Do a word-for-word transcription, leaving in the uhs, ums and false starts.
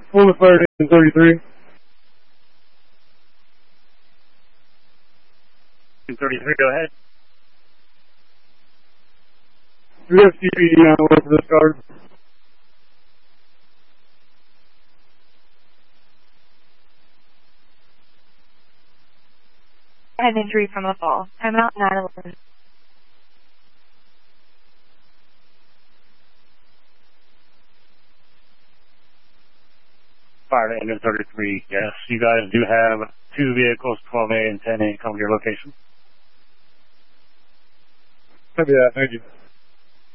Full of fire in thirty-three. thirty-three, go ahead. We have C P D on the way for this guard. I had an injury from a fall. I'm out nine eleven. Fire to engine thirty-three, yes. You guys do have two vehicles, twelve A and ten A, come to your location. Copy that, thank you.